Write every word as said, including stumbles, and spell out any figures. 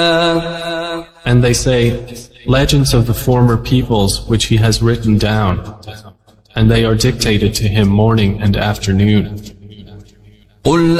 And they say, legends of the former peoples which he has written down, and they are dictated to him morning and afternoon. قل